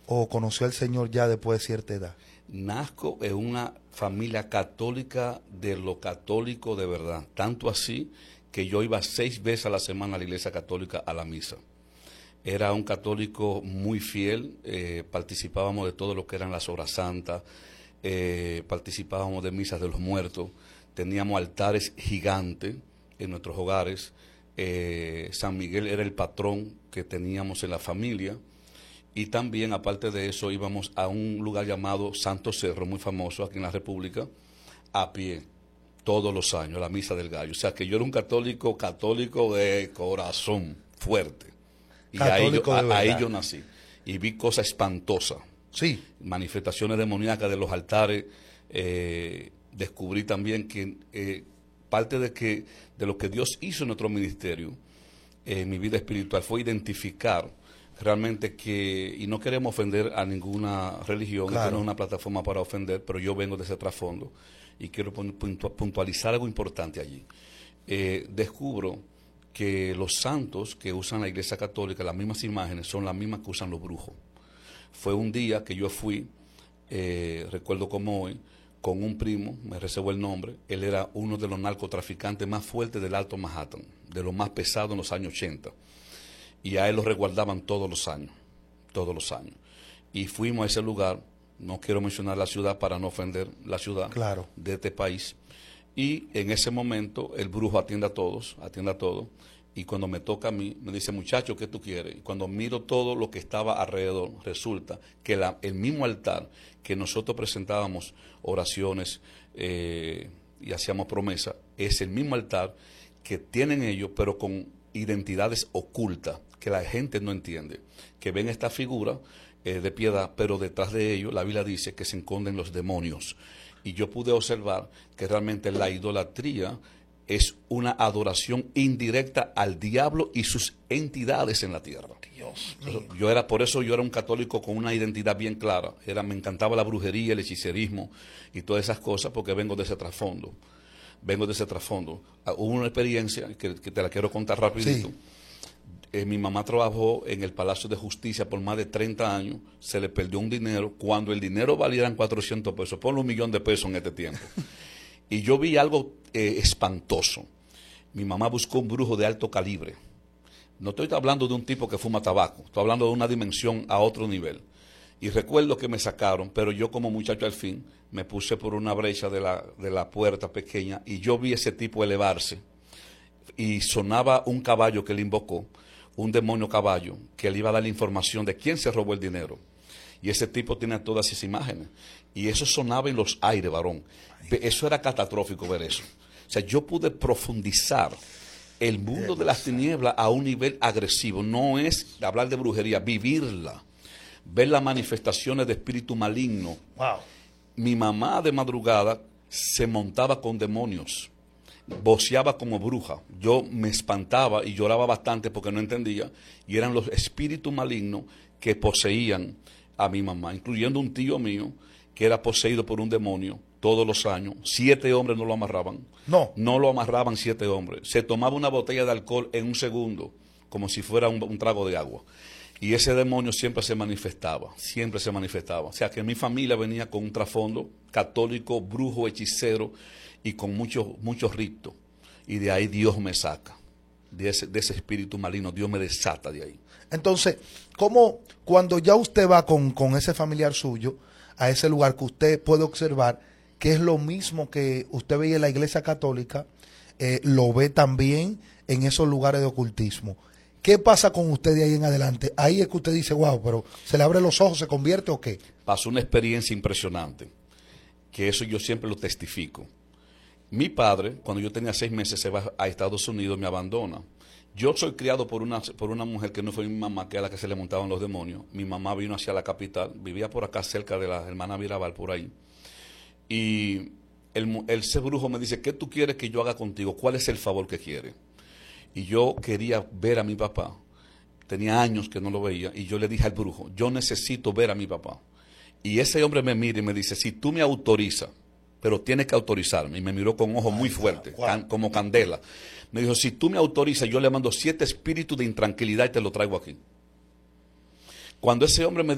o conoció al Señor ya después de cierta edad? Nazco en una familia católica de lo católico de verdad. Tanto así que yo iba 6 veces a la semana a la iglesia católica a la misa. Era un católico muy fiel, participábamos de todo lo que eran las horas santas, participábamos de misas de los muertos, teníamos altares gigantes en nuestros hogares. San Miguel era el patrón que teníamos en la familia. Y también, aparte de eso, íbamos a un lugar llamado Santo Cerro, muy famoso aquí en la República, a pie, todos los años, a la Misa del Gallo. O sea, que yo era un católico de corazón, fuerte. Y ahí yo nací. Y vi cosas espantosas. Sí. Manifestaciones demoníacas de los altares. Descubrí también que parte de lo que Dios hizo en nuestro ministerio, en mi vida espiritual, fue identificar realmente y no queremos ofender a ninguna religión, claro. Esto no es una plataforma para ofender, pero yo vengo de ese trasfondo y quiero puntualizar algo importante allí. Descubro que los santos que usan la Iglesia Católica, las mismas imágenes, son las mismas que usan los brujos. Fue un día que yo fui, recuerdo como hoy, con un primo, me reservo el nombre, él era uno de los narcotraficantes más fuertes del Alto Manhattan, de los más pesados en los años 80. Y a él lo resguardaban todos los años. Y fuimos a ese lugar, no quiero mencionar la ciudad para no ofender la ciudad claro. de este país. Y en ese momento el brujo atiende a todo. Y cuando me toca a mí, me dice, muchacho, ¿qué tú quieres? Y cuando miro todo lo que estaba alrededor, resulta que el mismo altar que nosotros presentábamos oraciones y hacíamos promesas, es el mismo altar que tienen ellos, pero con identidades ocultas que la gente no entiende, que ven esta figura de piedad, pero detrás de ellos la Biblia dice que se esconden los demonios. Y yo pude observar que realmente la idolatría es una adoración indirecta al diablo y sus entidades en la tierra. Dios mío. Por eso yo era un católico con una identidad bien clara. Me encantaba la brujería, el hechicerismo y todas esas cosas porque vengo de ese trasfondo. Hubo una experiencia que te la quiero contar rapidito. Sí. Mi mamá trabajó en el Palacio de Justicia por más de 30 años, se le perdió un dinero, cuando el dinero valía 400 pesos, ponle $1,000,000 en este tiempo. Y yo vi algo espantoso. Mi mamá buscó un brujo de alto calibre. No estoy hablando de un tipo que fuma tabaco, estoy hablando de una dimensión a otro nivel. Y recuerdo que me sacaron, pero yo como muchacho al fin me puse por una brecha de la puerta pequeña y yo vi ese tipo elevarse y sonaba un caballo que le invocó, un demonio caballo, que le iba a dar la información de quién se robó el dinero. Y ese tipo tiene todas esas imágenes. Y eso sonaba en los aires, varón. Eso era catastrófico ver eso. O sea, yo pude profundizar el mundo de las tinieblas a un nivel agresivo. No es hablar de brujería, vivirla. Ver las manifestaciones de espíritu maligno. Wow. Mi mamá de madrugada se montaba con demonios. Voceaba como bruja. Yo me espantaba y lloraba bastante porque no entendía. Y eran los espíritus malignos que poseían a mi mamá, incluyendo un tío mío que era poseído por un demonio todos los años. 7 hombres no lo amarraban. No lo amarraban 7 hombres. Se tomaba una botella de alcohol en un segundo, como si fuera un trago de agua. Y ese demonio siempre se manifestaba. O sea que mi familia venía con un trasfondo católico, brujo, hechicero y con muchos ritos. Y de ahí Dios me saca. De ese espíritu maligno, Dios me desata de ahí. Entonces, ¿cómo cuando ya usted va con ese familiar suyo a ese lugar que usted puede observar que es lo mismo que usted veía en la Iglesia Católica, lo ve también en esos lugares de ocultismo? ¿Qué pasa con usted de ahí en adelante? Ahí es que usted dice, wow, pero ¿se le abren los ojos, se convierte o qué? Pasó una experiencia impresionante, que eso yo siempre lo testifico. Mi padre, cuando yo tenía 6 meses, se va a Estados Unidos, me abandona. Yo soy criado por una mujer que no fue mi mamá, que era la que se le montaban los demonios. Mi mamá vino hacia la capital, vivía por acá cerca de la hermana Mirabal, por ahí. Y ese brujo me dice, ¿qué tú quieres que yo haga contigo? ¿Cuál es el favor que quieres? Y yo quería ver a mi papá. Tenía años que no lo veía. Y yo le dije al brujo, yo necesito ver a mi papá. Y ese hombre me mira y me dice, si tú me autorizas, pero tienes que autorizarme. Y me miró con ojos muy fuertes, como candela. Me dijo, si tú me autorizas, yo le mando 7 espíritus de intranquilidad y te lo traigo aquí. Cuando ese hombre me